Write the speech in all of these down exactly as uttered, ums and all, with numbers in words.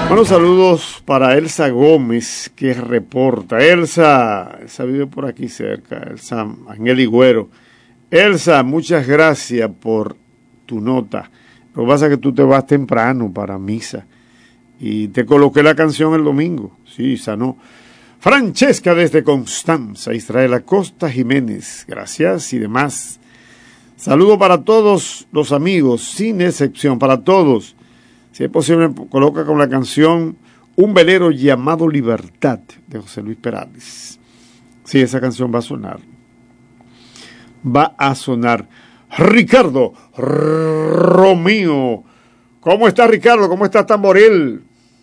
Bueno, saludos para Elsa Gómez, que reporta. Elsa, Elsa vive por aquí cerca, Elsa Ángel Higüero. Elsa, muchas gracias por tu nota. Lo que pasa es que tú te vas temprano para misa y te coloqué la canción el domingo. Sí, sanó. Francesca desde Constanza, Israel Acosta Jiménez, gracias y demás. Saludo para todos los amigos, sin excepción, para todos. Si es posible, coloca con la canción Un velero llamado Libertad, de José Luis Perales. Sí, esa canción va a sonar. Va a sonar. Ricardo Romeo. ¿Cómo está Ricardo? ¿Cómo está Tamboril?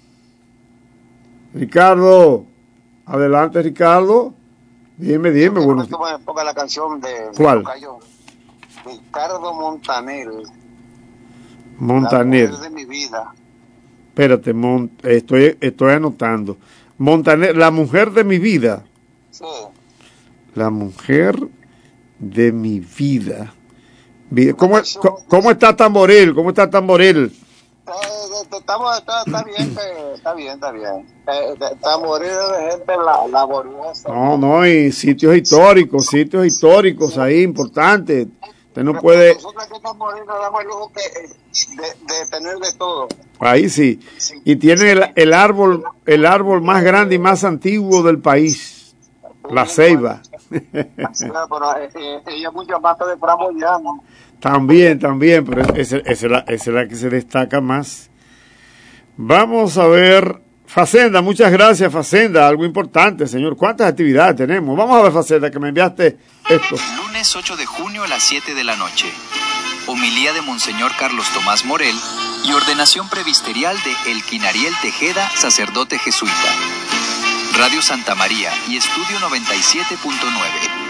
Ricardo, adelante Ricardo. Dime, dime. Yo Bueno. que me ponga la canción de ¿Cuál? Ricardo Montaner. Montaner. La mujer de mi vida. Espérate, Mon, estoy, estoy anotando. Montaner, la mujer de mi vida. Sí. La mujer de mi vida. ¿Cómo, cómo, cómo está Tamboril? ¿Cómo está Tamboril? Estamos, está, está bien, está bien, está bien. Tamboril de gente laboriosa. No, no, y sitios históricos, sitios históricos ahí importantes. Usted no puede. Nosotros aquí en Tamboril nos damos el lujo que, de, de tener de todo. Ahí sí. Y tiene el, el árbol, el árbol más grande y más antiguo del país, la ceiba. Pero ella es mucho más de Framboyano. También, también, pero esa, esa, es la, esa es la que se destaca más. Vamos a ver, Facenda, muchas gracias, Facenda, algo importante, señor. ¿Cuántas actividades tenemos? Vamos a ver, Facenda, que me enviaste esto. Lunes ocho de junio a las siete de la noche. Homilía de Monseñor Carlos Tomás Morel y ordenación previsterial de Elkin Ariel Tejeda, sacerdote jesuita. Radio Santa María y Estudio noventa y siete punto nueve.